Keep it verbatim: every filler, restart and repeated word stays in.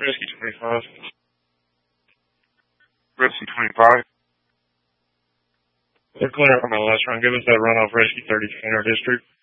Rescue twenty-five. Rescue twenty-five. They're clear on my last run. Give us that runoff Rescue thirty-two in our district.